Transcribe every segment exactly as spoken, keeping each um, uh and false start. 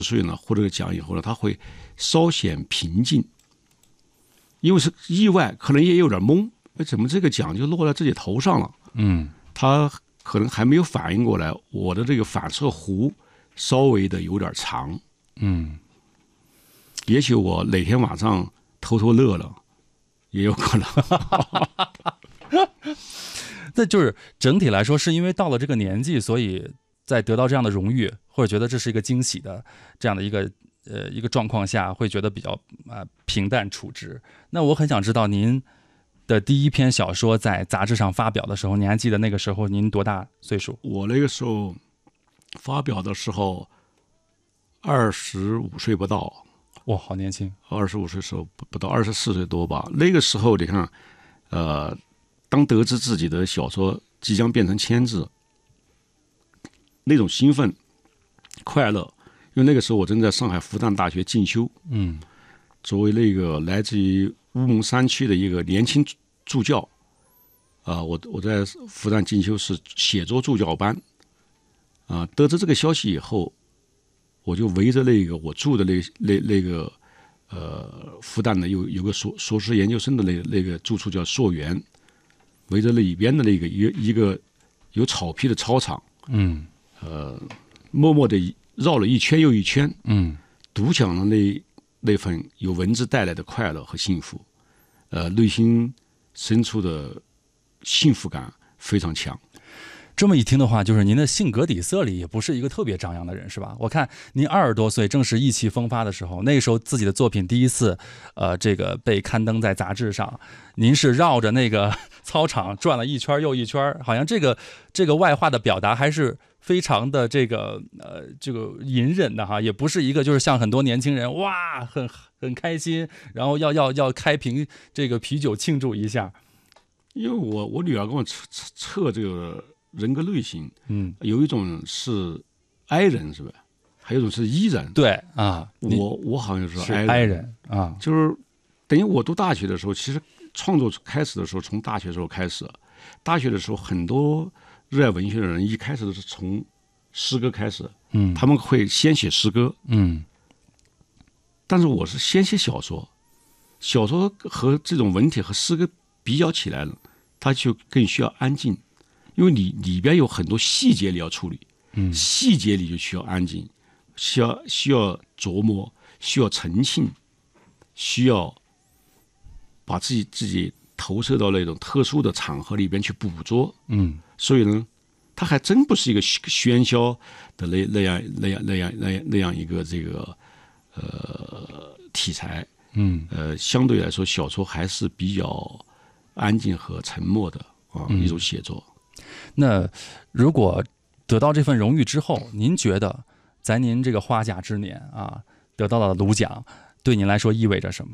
岁呢，获得奖以后呢，他会稍显平静，因为是意外，可能也有点懵，怎么这个奖就落在自己头上了？ 嗯， 他可能还没有反应过来，我的这个反射弧稍微的有点长。 嗯， 也许我哪天晚上偷偷乐了，也有可能。 那就是整体来说，是因为到了这个年纪，所以在得到这样的荣誉，或者觉得这是一个惊喜的这样的一个呃一个状况下，会觉得比较啊、呃、平淡处之。那我很想知道您的第一篇小说在杂志上发表的时候，您还记得那个时候您多大岁数？ 我那个时候发表的时候二十五岁不到。 哇，好年轻！ 二十五岁时候不不到二十四岁多吧。那个时候你看，呃，当得知自己的小说即将变成签字，那种兴奋、快乐，因为那个时候我正在上海复旦大学进修， 嗯， 作为那个来自于乌蒙山区的一个年轻助教，啊、呃，我我在复旦进修是写作助教班，啊、呃，得知这个消息以后。我就围着那个我住的那那那个呃复旦的有有个硕硕士研究生的那那个住处叫硕园，围着里边的那个一个一个有草皮的操场， 嗯， 呃，默默地绕了一圈又一圈， 嗯， 独享了那那份由文字带来的快乐和幸福，呃，内心深处的幸福感非常强。 这么一听的话，就是您的性格底色里也不是一个特别张扬的人，是吧？我看您二十多岁，正是意气风发的时候，那个时候自己的作品第一次，呃，这个被刊登在杂志上，您是绕着那个操场转了一圈又一圈，好像这个这个外化的表达还是非常的这个呃这个隐忍的哈，也不是一个就是像很多年轻人哇很很开心，然后要要要开瓶这个啤酒庆祝一下。 因为我我女儿跟我测测测这个。人格类型， 嗯， 有一种是 I 人，是吧？还有一种是 E 人。 对啊， 我我好像是 I 人， I 人啊， 就是等于我读大学的时候，其实创作开始的时候，从大学的时候开始。大学的时候，很多热爱文学的人一开始都是从诗歌开始， 嗯， 他们会先写诗歌， 嗯， 但是我是先写小说，小说和这种文体和诗歌比较起来了，它就更需要安静。因为你里边有很多细节你要处理， 嗯， 细节里就需要安静，需要需要琢磨，需要澄清，需要把自己自己投射到那种特殊的场合里边去捕捉， 嗯， 所以呢，它还真不是一个喧嚣的那那样那样那样那样那样一个这个呃题材， 嗯， 呃，相对来说小说还是比较安静和沉默的啊、嗯、一种写作。 那如果得到这份荣誉之后，您觉得在您这个花甲之年啊，得到了卢奖，对您来说意味着什么？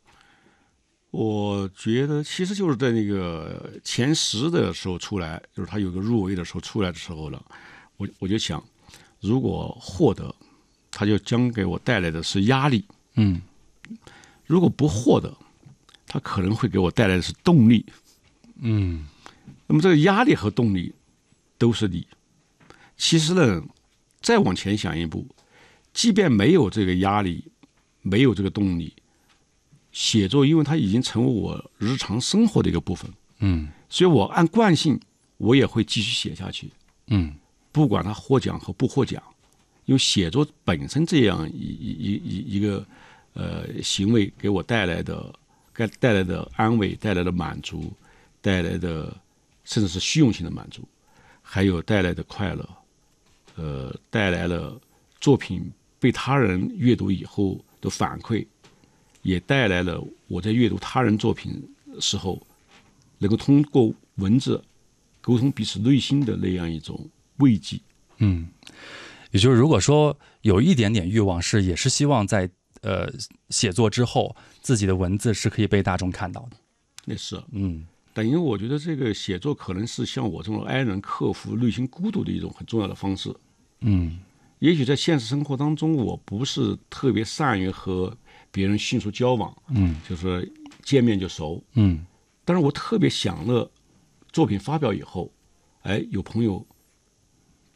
我觉得其实就是在那个前十的时候出来，就是他有个入围的时候出来的时候了，我我就想，如果获得，他就将给我带来的是压力， 嗯， 如果不获得，他可能会给我带来的是动力， 嗯。 那么这个压力和动力都是你。其实呢，再往前想一步，即便没有这个压力，没有这个动力，写作因为它已经成为我日常生活的一个部分， 嗯， 所以我按惯性我也会继续写下去， 嗯， 不管它获奖和不获奖，因为写作本身这样一一一一个呃行为给我带来的该带来的安慰，带来的满足，带来的甚至是虚荣心的满足，还有带来的快乐，呃，带来了作品被他人阅读以后的反馈，也带来了我在阅读他人作品时候，能够通过文字沟通彼此内心的那样一种慰藉。 嗯，也就是如果说有一点点欲望是，也是希望在呃写作之后，自己的文字是可以被大众看到的。 那是， 嗯。 等于我觉得这个写作可能是像我这种 I 人克服内心孤独的一种很重要的方式。 嗯， 也许在现实生活当中，我不是特别善于和别人迅速交往， 嗯， 就是见面就熟， 嗯， 但是我特别享乐，作品发表以后，哎，有朋友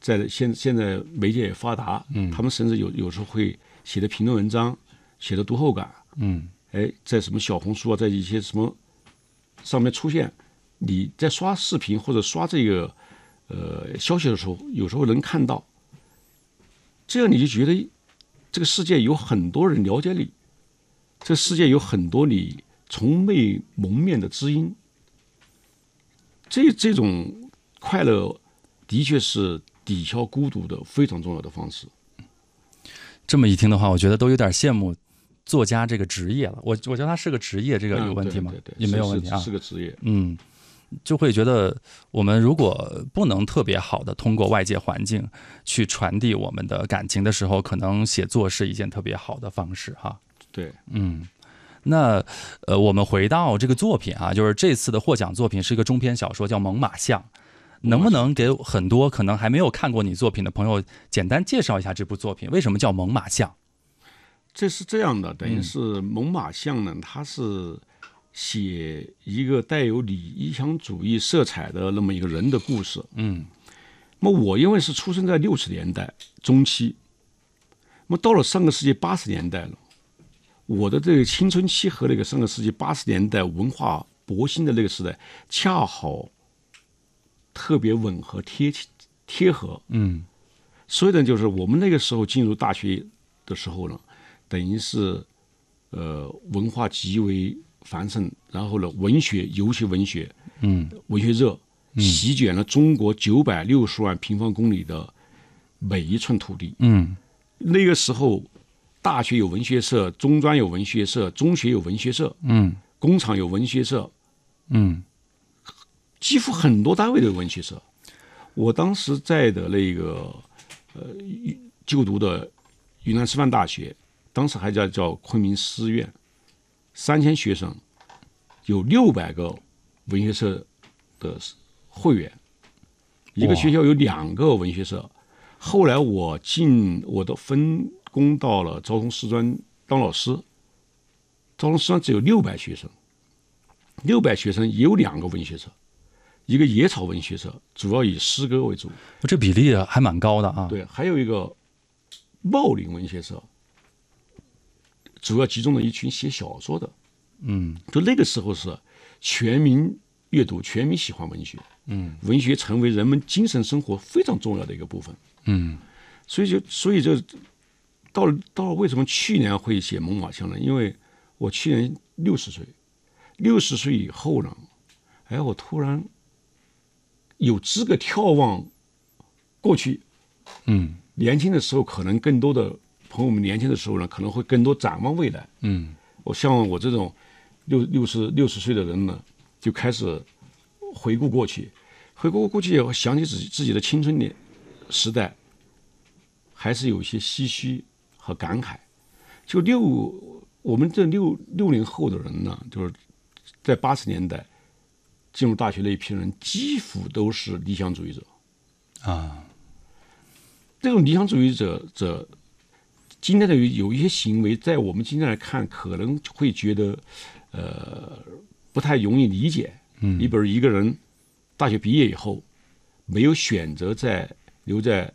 在现现在媒介也发达，嗯，他们甚至有有时候会写的评论文章，写的读后感， 嗯， 哎，在什么小红书啊，在一些什么上面出现，你在刷视频或者刷这个呃消息的时候，有时候能看到，这样你就觉得这个世界有很多人了解你，这个世界有很多你从未谋面的知音，这这种快乐的确是抵消孤独的非常重要的方式。 这么一听的话，我觉得都有点羡慕作家这个职业了。我我觉得他是个职业，这个有问题吗？ 嗯、对对对也没有问题啊， 是, 是, 是个职业。 嗯，就会觉得我们如果不能特别好的通过外界环境去传递我们的感情的时候，可能写作是一件特别好的方式哈。 对， 嗯。那呃，我们回到这个作品啊，就是这次的获奖作品是一个中篇小说，叫《猛犸象》。能不能给很多可能还没有看过你作品的朋友简单介绍一下这部作品？为什么叫猛犸象？ 这是这样的，等于是猛犸象呢，它是写一个带有理想主义色彩的那么一个人的故事。 嗯， 那么我因为是出生在六十年代中期，那么到了上个世纪八十年代了，我的这个青春期和那个上个世纪八十年代文化勃兴的那个时代，恰好特别吻合贴贴合。 嗯， 所以呢，就是我们那个时候进入大学的时候呢，等于是呃文化极为繁盛，然后呢文学，尤其文学， 嗯， 文学热席卷了中国九百六十万平方公里的每一寸土地。 嗯， 那个时候大学有文学社，中专有文学社，中学有文学社， 嗯， 工厂有文学社， 嗯， 几乎很多单位都有文学社。我当时在的那个呃就读的云南师范大学，当时还叫叫昆明师院，三千学生，有六百个文学社的会员，一个学校有两个文学社。后来我进我的分工到了昭通师专当老师，昭通师专只有六百学生，六百学生也有两个文学社。一个野草文学社，主要以诗歌为主， 这比例还蛮高的啊。 对，还有一个茂林文学社，主要集中了一群写小说的。 嗯， 就那个时候是全民阅读，全民喜欢文学。 嗯， 文学成为人们精神生活非常重要的一个部分。 嗯， 所以就所以就到了到了为什么去年会写猛犸象呢？因为我去年六十岁，六十岁以后呢，哎，我突然有资格眺望过去。 嗯， 年轻的时候可能更多的朋友们年轻的时候呢，可能会更多展望未来。 嗯， 我像我这种六六十六十岁的人呢，就开始回顾过去，回顾过去以后，想起自己自己的青春年时代，还是有一些唏嘘和感慨。就六我们这六六零后的人呢，就是在八十年代进入大学那一批人，几乎都是理想主义者啊。 这种理想主义者者，今天的有一些行为，在我们今天来看，可能会觉得，呃，不太容易理解。嗯，你比如一个人大学毕业以后，没有选择在留在，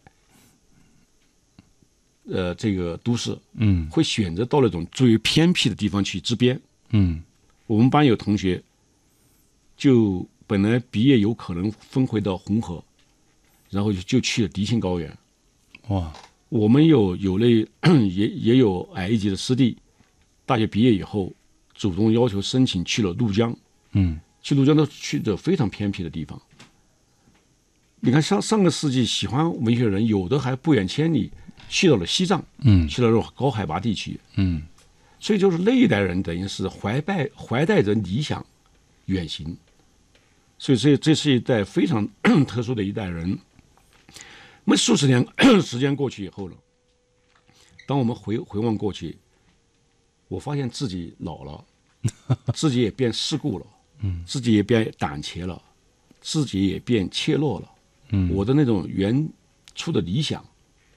呃，这个都市， 嗯， 会选择到那种最为偏僻的地方去支边。 嗯， 我们班有同学，就本来毕业有可能分回到红河，然后就就去了迪庆高原。 哇， 我们有有类也也有矮一级的师弟，大学毕业以后主动要求申请去了怒江。 嗯， 去怒江都去的非常偏僻的地方。你看上上个世纪喜欢文学的人，有的还不远千里去到了西藏， 嗯， 去到了高海拔地区， 嗯， 所以就是那一代人等于是怀带怀带着理想远行，所以这这是一代非常特殊的一代人。那么数十年时间过去以后呢，当我们回回望过去，我发现自己老了，自己也变世故了，嗯，自己也变胆怯了，自己也变怯懦了，嗯，我的那种原初的理想、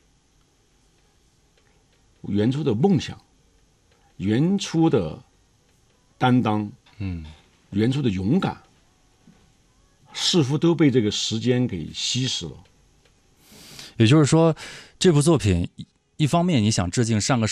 原初的梦想、原初的担当，嗯，原初的勇敢，似乎都被这个时间给稀释了。 也就是说，这部作品一方面你想致敬上个